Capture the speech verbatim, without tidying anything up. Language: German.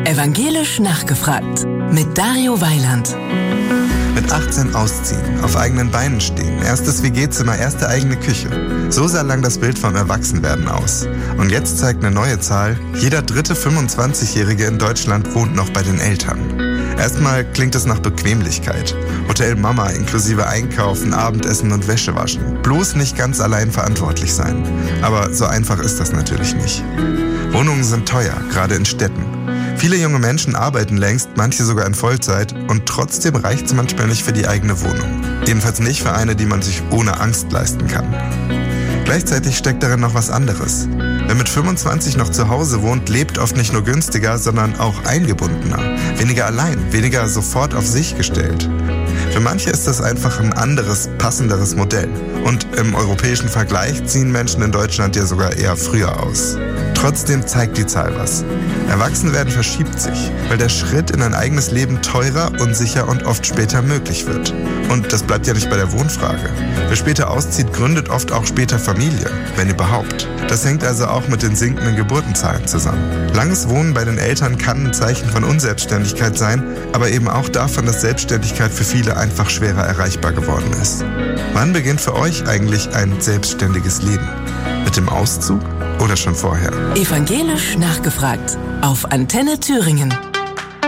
Evangelisch nachgefragt mit Dario Weiland. Mit achtzehn ausziehen, auf eigenen Beinen stehen, erstes W G-Zimmer, erste eigene Küche. So sah lang das Bild vom Erwachsenwerden aus. Und jetzt zeigt eine neue Zahl, jeder dritte fünfundzwanzigjährige in Deutschland wohnt noch bei den Eltern. Erstmal klingt es nach Bequemlichkeit. Hotel Mama inklusive Einkaufen, Abendessen und Wäsche waschen. Bloß nicht ganz allein verantwortlich sein. Aber so einfach ist das natürlich nicht. Wohnungen sind teuer, gerade in Städten. Viele junge Menschen arbeiten längst, manche sogar in Vollzeit, und trotzdem reicht es manchmal nicht für die eigene Wohnung. Jedenfalls nicht für eine, die man sich ohne Angst leisten kann. Gleichzeitig steckt darin noch was anderes. Wer mit fünfundzwanzig noch zu Hause wohnt, lebt oft nicht nur günstiger, sondern auch eingebundener. Weniger allein, weniger sofort auf sich gestellt. Für manche ist das einfach ein anderes, passenderes Modell. Und im europäischen Vergleich ziehen Menschen in Deutschland ja sogar eher früher aus. Trotzdem zeigt die Zahl was. Erwachsenwerden verschiebt sich, weil der Schritt in ein eigenes Leben teurer, unsicher und oft später möglich wird. Und das bleibt ja nicht bei der Wohnfrage. Wer später auszieht, gründet oft auch später Familie, wenn überhaupt. Das hängt also auch mit den sinkenden Geburtenzahlen zusammen. Langes Wohnen bei den Eltern kann ein Zeichen von Unselbstständigkeit sein, aber eben auch davon, dass Selbstständigkeit für viele einfach schwerer erreichbar geworden ist. Wann beginnt für euch eigentlich ein selbstständiges Leben? Mit dem Auszug oder schon vorher? Evangelisch nachgefragt auf Antenne Thüringen.